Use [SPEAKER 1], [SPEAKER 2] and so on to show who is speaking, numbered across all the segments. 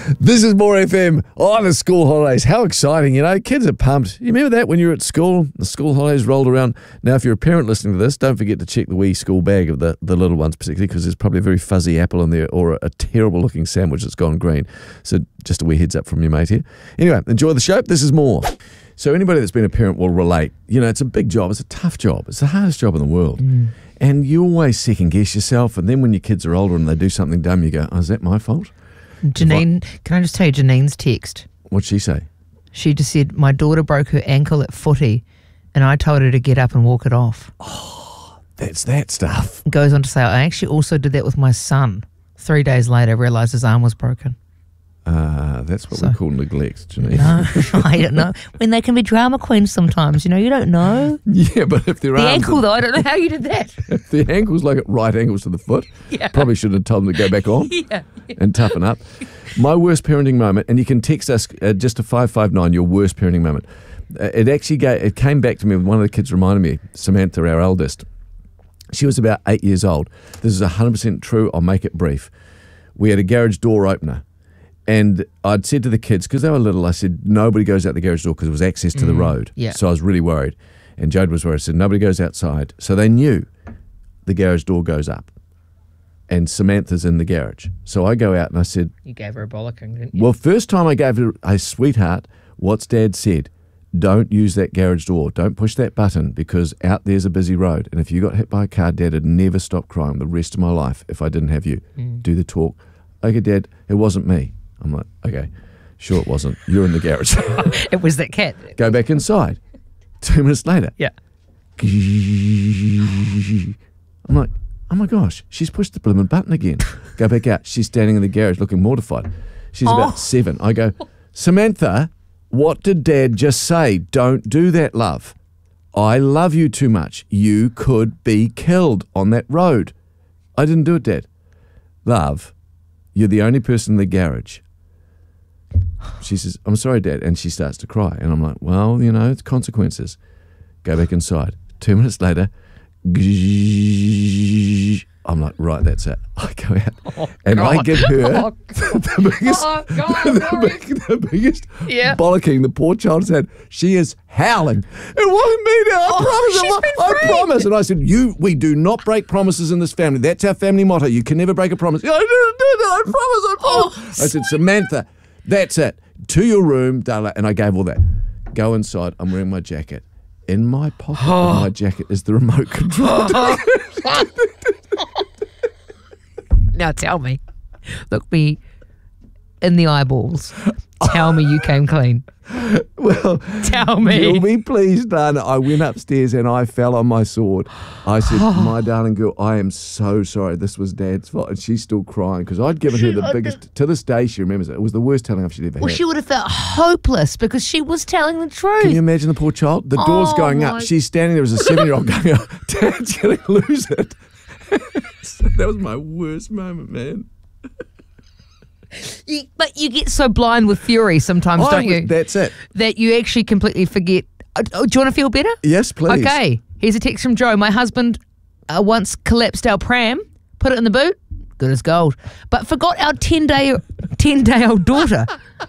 [SPEAKER 1] This is More FM on the school holidays. How exciting, you know. Kids are pumped. You remember that when you were at school? The school holidays rolled around. Now, if you're a parent listening to this, don't forget to check the wee school bag of the little ones, particularly because there's probably a very fuzzy apple in there or a terrible-looking sandwich that's gone green. So just a wee heads up from your mate here. Anyway, enjoy the show. This is More. So anybody that's been a parent will relate. You know, it's a big job. It's a tough job. It's the hardest job in the world. And you always second-guess yourself. And then when your kids are older and they do something dumb, you go, oh, is that my fault?
[SPEAKER 2] Janine, can I just tell you Janine's text?
[SPEAKER 1] What'd she say?
[SPEAKER 2] She just said, my daughter broke her ankle at footy and I told her to get up and walk it off.
[SPEAKER 1] Oh, that's that stuff.
[SPEAKER 2] Goes on to say, I actually also did that with my son. 3 days later, realised his arm was broken.
[SPEAKER 1] That's what we call neglect, Janine.
[SPEAKER 2] No, I don't know. When they can be drama queens sometimes, you know, you don't know.
[SPEAKER 1] Yeah, but if their
[SPEAKER 2] The ankle, though, I don't know how you did that.
[SPEAKER 1] If the ankle's like at right angles to the foot, probably should have told them to go back on and toughen up. My worst parenting moment, and you can text us just to 559, your worst parenting moment. It came back to me when one of the kids reminded me, Samantha, our eldest. She was about 8 years old. This is 100% true. I'll make it brief. We had a garage door opener. And I'd said to the kids, because they were little, I said, nobody goes out the garage door because it was access to the road. Yeah. So I was really worried. And Jode was worried. I said, nobody goes outside. So they knew the garage door goes up. And Samantha's in the garage. So I go out and I said...
[SPEAKER 2] You gave her a bollocking, didn't you?
[SPEAKER 1] Well, first time I gave her a sweetheart, what's Dad said? Don't use that garage door. Don't push that button because out there's a busy road. And if you got hit by a car, Dad, I'd never stop crying the rest of my life if I didn't have you. Do the talk. Okay, Dad, it wasn't me. I'm like, okay, sure it wasn't. You're in the garage.
[SPEAKER 2] It was that cat.
[SPEAKER 1] Go back inside. 2 minutes later.
[SPEAKER 2] Yeah.
[SPEAKER 1] I'm like, oh my gosh, she's pushed the blooming button again. Go back out. She's standing in the garage looking mortified. She's about 7. I go, Samantha, what did Dad just say? Don't do that, love. I love you too much. You could be killed on that road. I didn't do it, Dad. Love, you're the only person in the garage. She says, I'm sorry, Dad. And she starts to cry. And I'm like, well, you know, it's consequences. Go back inside. 2 minutes later, I'm like, right, that's it. I go out and I give her the biggest bollocking the poor child's had. She is howling. It wasn't me, Dad. I promise. And I said, we do not break promises in this family. That's our family motto. You can never break a promise. I didn't do that. I promise. I said, Samantha, that's it. To your room, darling. And I gave all that. Go inside. I'm wearing my jacket. In my pocket of my jacket is the remote control.
[SPEAKER 2] Now tell me. Look me in the eyeballs. Tell me you came clean.
[SPEAKER 1] Well,
[SPEAKER 2] tell me.
[SPEAKER 1] You'll be pleased, Dana. I went upstairs and I fell on my sword. I said, my darling girl, I am so sorry. This was Dad's fault. And she's still crying because I'd given her the biggest. To this day, she remembers it. It was the worst telling off she'd ever had.
[SPEAKER 2] Well, she would have felt hopeless because she was telling the truth.
[SPEAKER 1] Can you imagine the poor child? The door's going up. She's standing there as a 7-year-old going, Dad's going to lose it. So that was my worst moment, man.
[SPEAKER 2] But you get so blind with fury sometimes, don't you?
[SPEAKER 1] That's it.
[SPEAKER 2] That you actually completely forget. Do you want to feel better?
[SPEAKER 1] Yes, please.
[SPEAKER 2] Okay. Here's a text from Joe. My husband once collapsed our pram, put it in the boot, good as gold, but forgot our 10-day-old daughter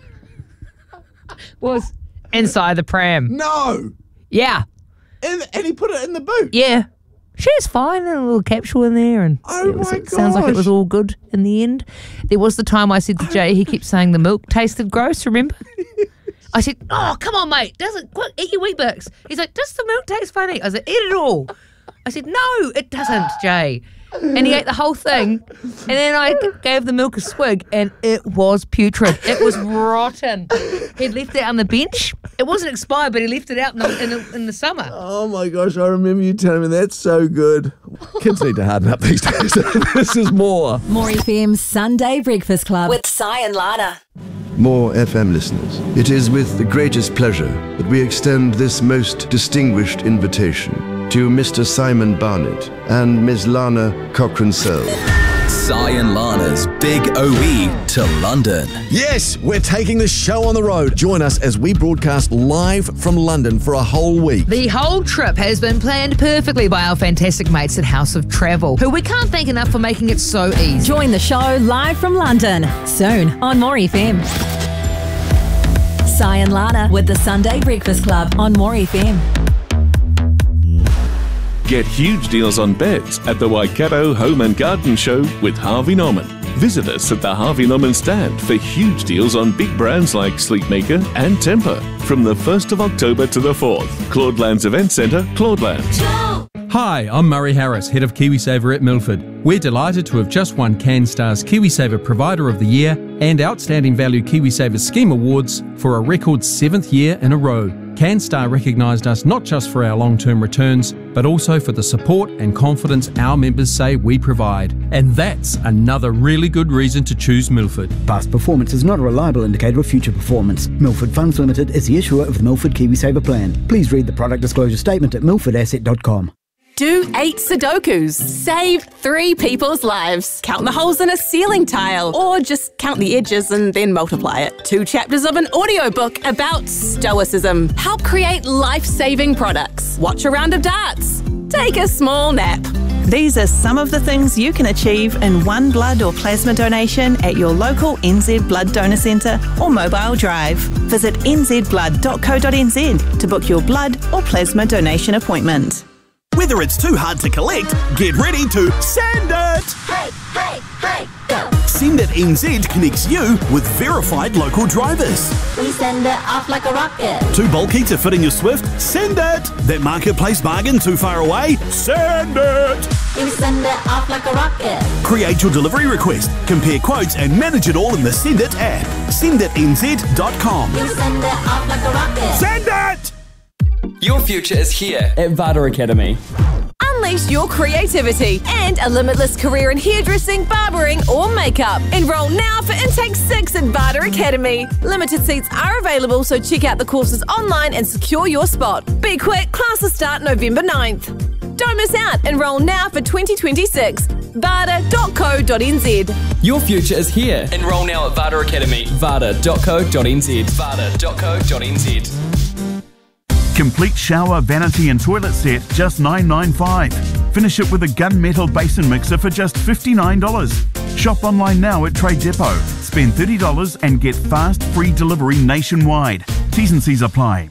[SPEAKER 2] was inside the pram.
[SPEAKER 1] No.
[SPEAKER 2] Yeah.
[SPEAKER 1] And he put it in the boot?
[SPEAKER 2] Yeah. She was fine, and a little capsule in there, and it sounds like it was all good in the end. There was the time I said to Jay, he keeps saying the milk tasted gross, remember? I said, oh, come on, mate, eat your Weet-Bix. He's like, does the milk taste funny? I said, eat it all. I said, no, it doesn't, Jay. And he ate the whole thing, and then I gave the milk a swig, and it was putrid. It was rotten. He'd left it on the bench. It wasn't expired, but he left it out in the summer.
[SPEAKER 1] Oh my gosh, I remember you telling me that's so good. Kids need to harden up these days. This is More.
[SPEAKER 3] More FM's Sunday Breakfast Club with Si and Lana.
[SPEAKER 4] More FM listeners, it is with the greatest pleasure that we extend this most distinguished invitation to Mr. Simon Barnett and Ms. Lana Cochran-Sell.
[SPEAKER 5] Si and Lana's Big OE to London.
[SPEAKER 1] Yes, we're taking the show on the road. Join us as we broadcast live from London for a whole week.
[SPEAKER 2] The whole trip has been planned perfectly by our fantastic mates at House of Travel, who we can't thank enough for making it so easy.
[SPEAKER 3] Join the show live from London soon on More FM. Si and Lana with the Sunday Breakfast Club on More FM.
[SPEAKER 6] Get huge deals on beds at the Waikato Home and Garden Show with Harvey Norman. Visit us at the Harvey Norman stand for huge deals on big brands like Sleepmaker and Tempur from the 1st of October to the 4th. Claudelands Event Centre, Claudelands.
[SPEAKER 7] Hi, I'm Murray Harris, Head of KiwiSaver at Milford. We're delighted to have just won CanStar's KiwiSaver Provider of the Year and Outstanding Value KiwiSaver Scheme Awards for a record 7th year in a row. CanStar recognised us not just for our long-term returns, but also for the support and confidence our members say we provide. And that's another really good reason to choose Milford.
[SPEAKER 8] Past performance is not a reliable indicator of future performance. Milford Funds Limited is the issuer of the Milford KiwiSaver plan. Please read the product disclosure statement at milfordasset.com.
[SPEAKER 9] Do 8 Sudokus. Save 3 people's lives. Count the holes in a ceiling tile. Or just count the edges and then multiply it. 2 chapters of an audiobook about stoicism. Help create life-saving products. Watch a round of darts. Take a small nap.
[SPEAKER 10] These are some of the things you can achieve in one blood or plasma donation at your local NZ Blood Donor Centre or mobile drive. Visit nzblood.co.nz to book your blood or plasma donation appointment.
[SPEAKER 11] Whether it's too hard to collect, get ready to send it!
[SPEAKER 12] Go!
[SPEAKER 11] Send It NZ connects you with verified local drivers.
[SPEAKER 12] We send it off like a rocket.
[SPEAKER 11] Too bulky to fit in your Swift? Send it! That marketplace bargain too far away? Send it!
[SPEAKER 12] We send it off like a rocket.
[SPEAKER 11] Create your delivery request, compare quotes and manage it all in the Send It app. SendItNZ.com.
[SPEAKER 12] We send it off like a rocket.
[SPEAKER 11] Send it!
[SPEAKER 5] Your future is here at Vada Academy.
[SPEAKER 9] Unleash your creativity and a limitless career in hairdressing, barbering or makeup. Enroll now for Intake 6 at Vada Academy. Limited seats are available, so check out the courses online and secure your spot. Be quick, classes start November 9th. Don't miss out. Enroll now for 2026. Vada.co.nz.
[SPEAKER 5] Your future is here. Enroll now at Vada Academy. Vada.co.nz. Vada.co.nz.
[SPEAKER 13] Complete shower, vanity and toilet set, just $9.95. Finish it with a gunmetal basin mixer for just $59. Shop online now at Trade Depot. Spend $30 and get fast, free delivery nationwide. T's and C's apply.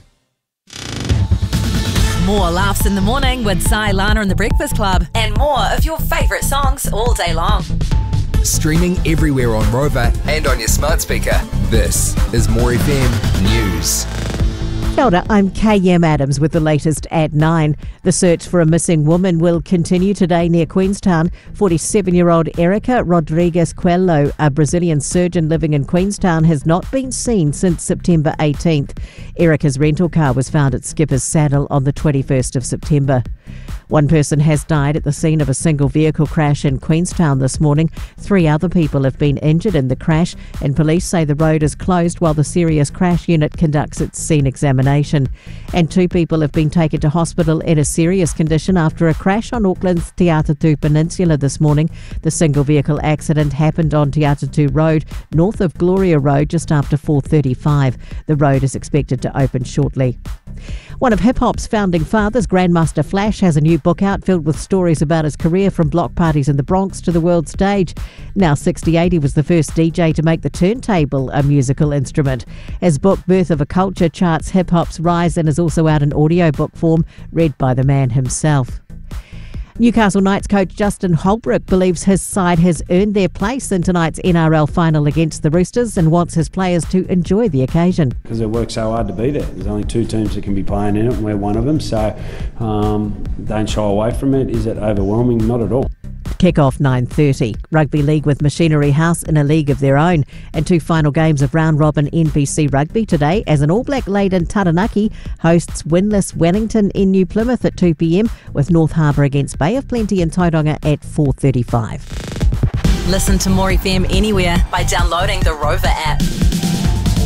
[SPEAKER 3] More laughs in the morning with Si, Lana and the Breakfast Club. And more of your favourite songs all day long.
[SPEAKER 14] Streaming everywhere on Rover and on your smart speaker. This is More FM News.
[SPEAKER 15] Kia ora, I'm KM Adams with the latest at 9. The search for a missing woman will continue today near Queenstown. 47-year-old Erica Rodrigues Coelho, a Brazilian surgeon living in Queenstown, has not been seen since September 18th. Erica's rental car was found at Skipper's Saddle on the 21st of September. One person has died at the scene of a single vehicle crash in Queenstown this morning. 3 other people have been injured in the crash, and police say the road is closed while the serious crash unit conducts its scene examination. And 2 people have been taken to hospital in a serious condition after a crash on Auckland's Te Atatu Peninsula this morning. The single vehicle accident happened on Te Atatu Road, north of Gloria Road, just after 4:35. The road is expected to open shortly. One of hip-hop's founding fathers, Grandmaster Flash, has a new book out filled with stories about his career from block parties in the Bronx to the world stage. Now 68, he was the first DJ to make the turntable a musical instrument. His book, Birth of a Culture, charts hip-hop's rise and is also out in audiobook form, read by the man himself. Newcastle Knights coach Justin Holbrook believes his side has earned their place in tonight's NRL final against the Roosters and wants his players to enjoy the occasion.
[SPEAKER 16] Because it works so hard to be there. There's only 2 teams that can be playing in it and we're one of them, so don't shy away from it. Is it overwhelming? Not at all.
[SPEAKER 15] Kick-off 9:30. Rugby League with Machinery House in a league of their own. And 2 final games of round-robin NPC Rugby today as an all-black-laden Taranaki hosts winless Wellington in New Plymouth at 2 p.m, with North Harbour against Bay of Plenty in Tauranga at 4:35.
[SPEAKER 3] Listen to More FM anywhere by downloading the Rover app.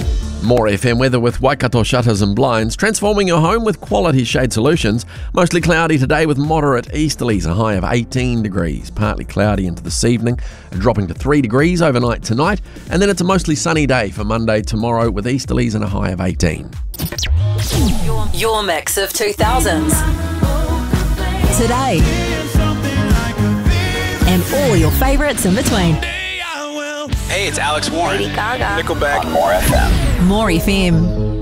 [SPEAKER 17] More FM weather with Waikato shutters and blinds, transforming your home with quality shade solutions. Mostly cloudy today with moderate easterlies, a high of 18 degrees. Partly cloudy into this evening, dropping to 3 degrees overnight tonight. And then it's a mostly sunny day for Monday tomorrow with easterlies and a high of 18.
[SPEAKER 3] Your mix of 2000s. Today. And all your favourites in between.
[SPEAKER 18] Hey, it's Alex Warren.
[SPEAKER 3] Lady Gaga.
[SPEAKER 18] Nickelback. On More FM.
[SPEAKER 3] More FM.